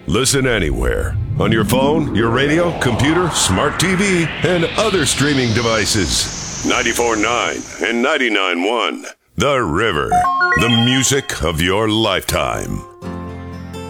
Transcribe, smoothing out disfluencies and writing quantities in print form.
Listen anywhere. On your phone, your radio, computer, smart TV, and other streaming devices. 94.9 and 99.1. The River. The music of your lifetime.